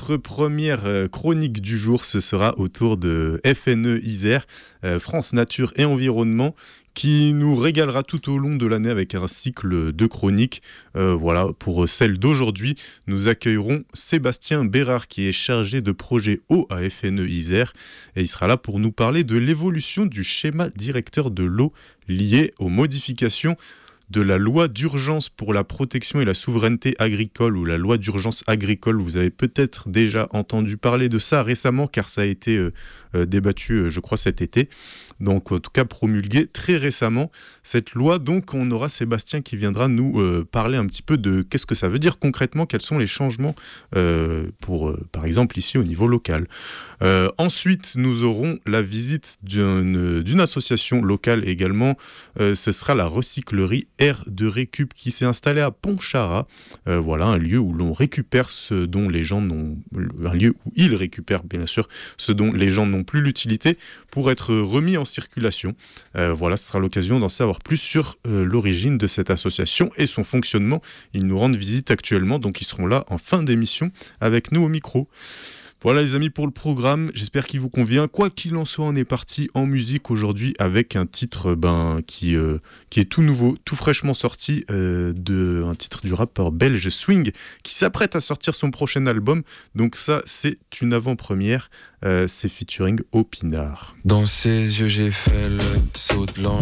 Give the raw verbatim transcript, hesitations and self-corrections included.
notre première euh, chronique du jour, ce sera autour de F N E Isère, euh, France Nature et Environnement, qui nous régalera tout au long de l'année avec un cycle de chroniques. Euh, voilà, pour celle d'aujourd'hui, nous accueillerons Sébastien Bérard, qui est chargé de projet eau à F N E Isère, et il sera là pour nous parler de l'évolution du schéma directeur de l'eau lié aux modifications de la loi d'urgence pour la protection et la souveraineté agricole, ou la loi d'urgence agricole. Vous avez peut-être déjà entendu parler de ça récemment, car ça a été euh, euh, débattu, euh, je crois, cet été. Donc, en tout cas, promulgué très récemment, cette loi. Donc, on aura Sébastien qui viendra nous euh, parler un petit peu de qu'est-ce que ça veut dire concrètement, quels sont les changements, euh, pour, euh, par exemple, ici au niveau local. Euh, ensuite, nous aurons la visite d'une, d'une association locale également. Euh, ce sera la recyclerie Air de Récup qui s'est installée à Pontcharrat. Euh, voilà, un lieu où l'on récupère ce dont les gens n'ont... Un lieu où ils récupèrent, bien sûr, ce dont les gens n'ont plus l'utilité pour être remis en circulation. Euh, voilà, ce sera l'occasion d'en savoir plus sur euh, l'origine de cette association et son fonctionnement. Ils nous rendent visite actuellement, donc ils seront là en fin d'émission avec nous au micro. Voilà les amis pour le programme, j'espère qu'il vous convient. Quoi qu'il en soit, on est parti en musique aujourd'hui avec un titre ben, qui, euh, qui est tout nouveau, tout fraîchement sorti, euh, de, un titre du rappeur belge Swing qui s'apprête à sortir son prochain album. Donc ça, c'est une avant-première, euh, c'est featuring Opinard. Dans ses yeux, j'ai fait le saut de l'an.